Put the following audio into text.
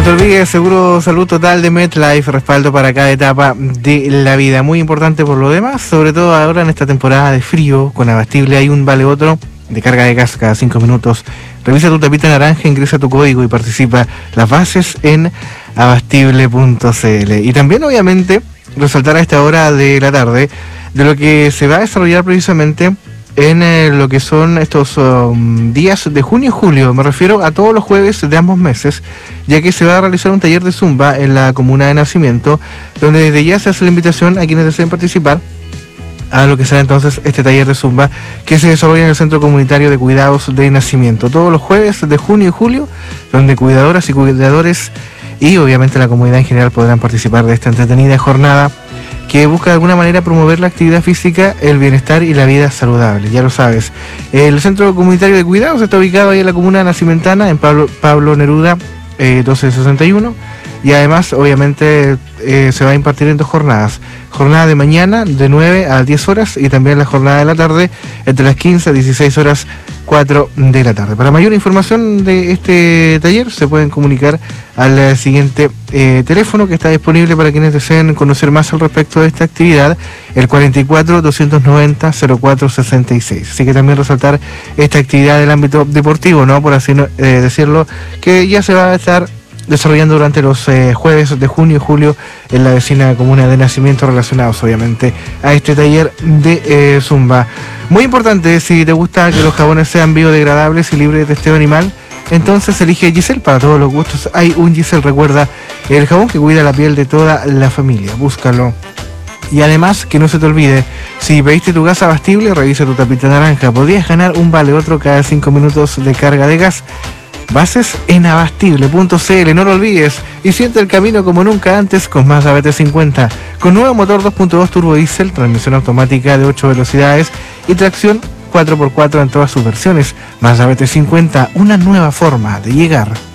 No te olvides, seguro salud total de MetLife, respaldo para cada etapa de la vida. Muy importante por lo demás, sobre todo ahora en esta temporada de frío, con Abastible hay un vale otro de carga de gas cada 5 minutos. Revisa tu tapita naranja, ingresa tu código y participa. Las bases en abastible.cl. Y también, obviamente, resaltar a esta hora de la tarde de lo que se va a desarrollar precisamente en lo que son estos días de junio y julio. Me refiero a todos los jueves de ambos meses, ya que se va a realizar un taller de Zumba en la comuna de Nacimiento, donde desde ya se hace la invitación a quienes deseen participar a lo que será entonces este taller de Zumba que se desarrolla en el Centro Comunitario de Cuidados de Nacimiento, todos los jueves de junio y julio, donde cuidadoras y cuidadores y obviamente la comunidad en general podrán participar de esta entretenida jornada que busca de alguna manera promover la actividad física, el bienestar y la vida saludable. Ya lo sabes, el Centro Comunitario de Cuidados está ubicado ahí en la comuna nacimentana, en Pablo Neruda 1261, y además obviamente se va a impartir en 2 jornadas. Jornada de mañana de 9 a 10 horas y también la jornada de la tarde entre las 15 a 16 horas 4 de la tarde. Para mayor información de este taller se pueden comunicar al siguiente teléfono que está disponible para quienes deseen conocer más al respecto de esta actividad, el 44-290-0466. Así que también resaltar esta actividad del ámbito deportivo, ¿no? Por así decirlo, que ya se va a estar desarrollando durante los jueves de junio y julio en la vecina comuna de Nacimiento, relacionados obviamente a este taller de Zumba. Muy importante, si te gusta que los jabones sean biodegradables y libres de testeo animal, entonces elige Giselle para todos los gustos. Hay un Giselle, recuerda, el jabón que cuida la piel de toda la familia, búscalo. Y además, que no se te olvide, si pediste tu gas Abastible, revisa tu tapita naranja, podrías ganar un vale otro cada 5 minutos de carga de gas. Bases en abastible.cl, no lo olvides, y siente el camino como nunca antes con Mazda BT50, con nuevo motor 2.2 turbo diésel, transmisión automática de 8 velocidades y tracción 4x4 en todas sus versiones. Mazda BT50, una nueva forma de llegar.